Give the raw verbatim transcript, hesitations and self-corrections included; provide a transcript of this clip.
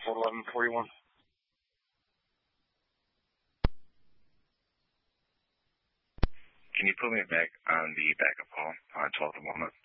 four eleven forty-one. Can you put me back on the backup call on twelve at the moment?